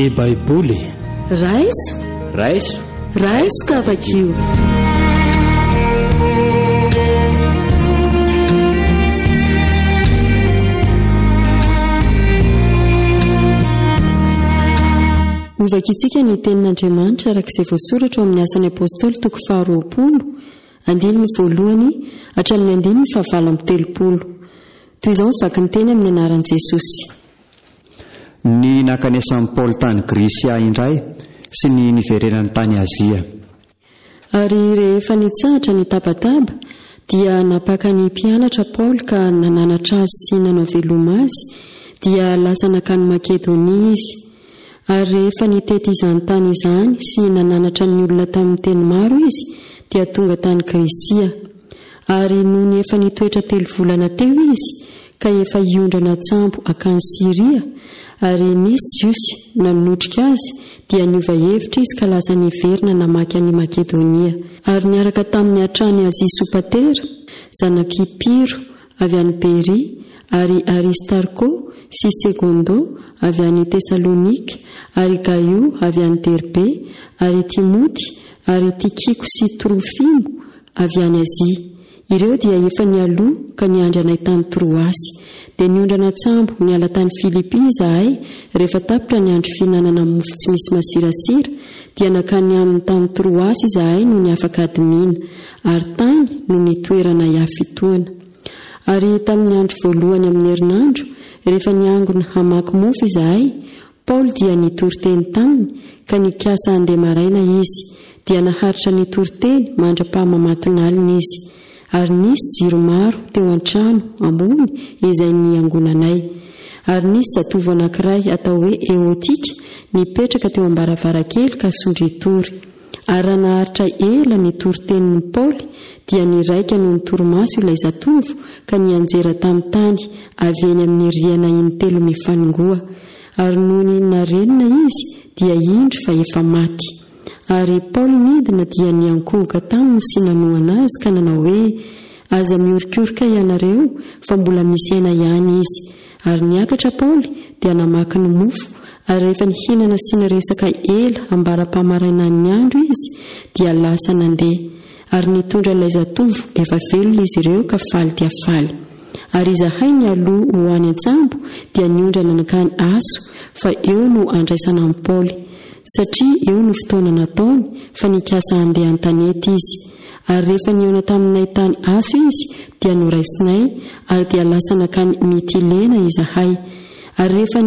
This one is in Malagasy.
E baiboly raiska avakio. Ovakitsika ny tenin'Andriamanitra arak'izay voasoratra ao amin'ny asan'ny apôstôly toko 20 andininy voalohany hatramin'ny andininy 9:30 toy izao mivaky ny teny amin'ny anaran'i Jesosy. Ny nakanesan'i Paoly tany Grisia indray sy ny niverenany tany Azia. Ary rehefa nitsahatra ny tabataba dia napaka ny mpianatra Paoly ka nananatra azy sy nanao veloma azy dia lasa nakany Makedonia izy. Ary rehefa nitety izany tany izany sy nananatra ny olona tamin'ny teny maro izy dia tonga tany Grisia. Ary noho ny efa nitoetra 3 volana teo izy ka efa iondrana tsambo akany Siria. Ary nisy Jiosy nanotrika azy dia niova hevitra izy ka lasa niverina namaky any Makedonia. Ary niaraka tamin'ny hatrany Azia Sopatera, zanaky Piro avy any Beria, ary Aristarko sy Segundo avy any Tesalonika, ary Gaio avy any Derbe, ary Timoty, ary Tikiko sy Trofimo avy any Azia. Ireo dia efa nialoha ka niandrana tany Troasy. Dia niondrana tsambo niala tany Filipi izahay rehefa tapitra ny andro fihinanana mofo tsy misy masirasira dia nakany amin'ny tany Troasy izahay no ny afaka adimina, ary tany no ny toerana hiafitoana. Ary tamin'ny andro voalohany amin'ny herinandro rehefa niangona hamaky mofo izahay, Paoly dia nitoroteny taminy ka nikasa andeha maraina izy dia naharitra nitoroteny mandra-pahamamantonalina izy. Ary nisy jiro maro teo an-trano ambony izay niangonanay. Ary nisy zatovo anankiray atao hoe Eotika nipetraka teo am-baravarakely ka sondritory. Ary naharitra ela nitoritenin'ny Paoly dia niraika noho ny torimaso ilay zatovo ka nianjera tamin'ny tany avy eny amin'ny riana in-telo mifanongoa. Ary noho ny narenina izy dia indro fa efa maty. Ary Paoly midina dia niankohoka taminy sy nanoana azy ka nanao hoe aza miorokoroka ianareo fa mbola misy aina ihany izy. Ary niakatra Paoly dia namaky ny mofo, ary rehefa nihinana sy niresaka ela ambara-pamaraina ny andro izy dia lasa nandeha. Ary nitondra ilay zatovo efa velona izy ireo ka faly dia faly. Ary izahay ny aloha ho any an-tsambo dia niondrana nakany Aso fa eo no andraisana amin'ny Paoly. Satria eo no fotoana nataony fa nikasa andeha an-tanety izy. Ary rehefa niona taminay tany Aso izy dia noraisinay ary dia lasa nakany Mitilena izahay. Ary rehefa